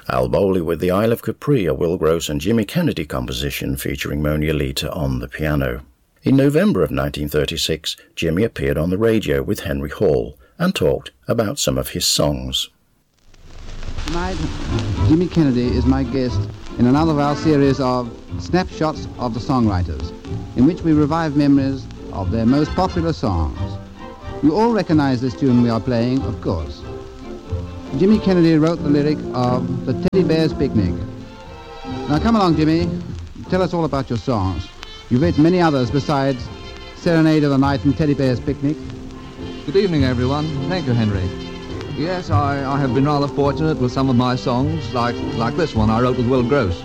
Al Bowley with the Isle of Capri, a Will Gross and Jimmy Kennedy composition featuring Moni Alita on the piano. In November of 1936, Jimmy appeared on the radio with Henry Hall and talked about some of his songs. Tonight, Jimmy Kennedy is my guest in another of our series of snapshots of the songwriters, in which we revive memories of their most popular songs. You all recognize this tune we are playing, of course. Jimmy Kennedy wrote the lyric of The Teddy Bear's Picnic. Now come along, Jimmy. Tell us all about your songs. You've written many others besides Serenade of the Night and Teddy Bear's Picnic. Good evening, everyone. Thank you, Henry. Yes, I have been rather fortunate with some of my songs, like this one I wrote with Will Gross.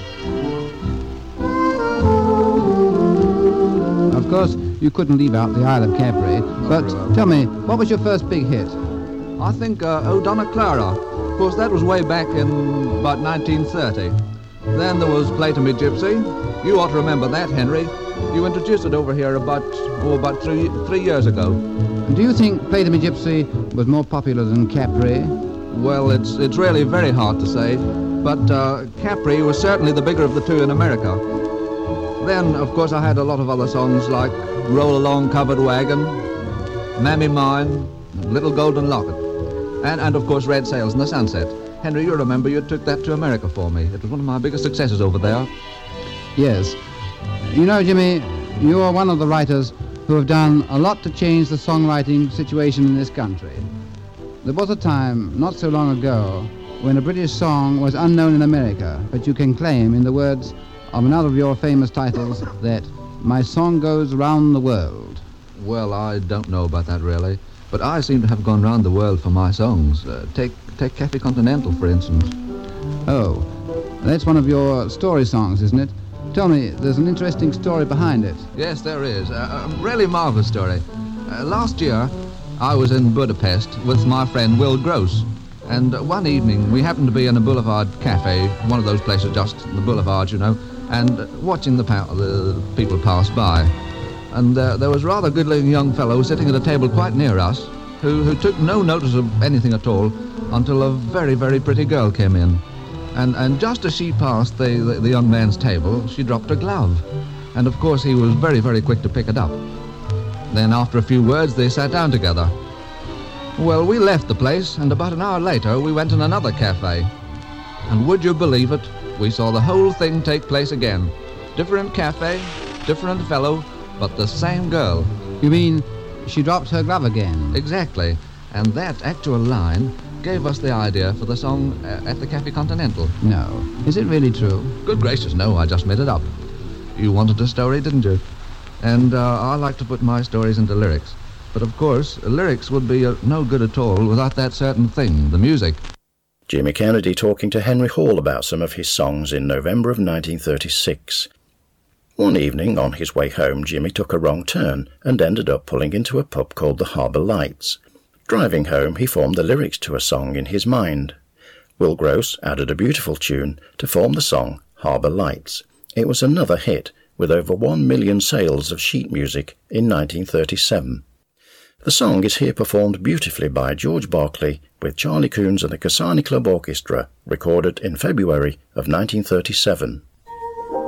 Of course, you couldn't leave out the Isle of Capri, but tell me, what was your first big hit? I think O Donna Clara. Of course, that was way back in about 1930. Then there was Play to Me Gypsy. You ought to remember that, Henry. You introduced it over here about 3 years ago. Do you think Play to Me Gypsy was more popular than Capri? Well, it's really very hard to say, but Capri was certainly the bigger of the two in America. Then, of course, I had a lot of other songs like Roll Along Covered Wagon, Mammy Mine, Little Golden Locket, and of course, Red Sails in the Sunset. Henry, you remember you took that to America for me. It was one of my biggest successes over there. Yes. You know, Jimmy, you are one of the writers who have done a lot to change the songwriting situation in this country. There was a time, not so long ago, when a British song was unknown in America, but you can claim, in the words of another of your famous titles, that my song goes round the world. Well, I don't know about that, really. But I seem to have gone round the world for my songs. Take Cafe Continental, for instance. Oh, that's one of your story songs, isn't it? Tell me, there's an interesting story behind it. Yes, there is. A really marvelous story. Last year, I was in Budapest with my friend Will Gross. And one evening, we happened to be in a boulevard cafe, one of those places just the boulevards, you know, and watching the people pass by. And there was a rather good-looking young fellow sitting at a table quite near us who took no notice of anything at all until a very, very pretty girl came in. And just as she passed the young man's table, she dropped her glove. And of course, he was very, very quick to pick it up. Then after a few words, they sat down together. Well, we left the place, and about an hour later, we went in another cafe. And would you believe it? We saw the whole thing take place again. Different cafe, different fellow, but the same girl. You mean she dropped her glove again? Exactly. And that actual line gave us the idea for the song at the Cafe Continental. No. Is it really true? Good gracious, no, I just made it up. You wanted a story, didn't you? And I like to put my stories into lyrics. But of course, lyrics would be no good at all without that certain thing, the music. Jimmy Kennedy talking to Henry Hall about some of his songs in November of 1936. One evening, on his way home, Jimmy took a wrong turn and ended up pulling into a pub called the Harbour Lights. Driving home, he formed the lyrics to a song in his mind. Will Gross added a beautiful tune to form the song Harbour Lights. It was another hit, with over 1 million sales of sheet music in 1937. The song is here performed beautifully by George Barclay with Charlie Coons and the Cassani Club Orchestra, recorded in February of 1937.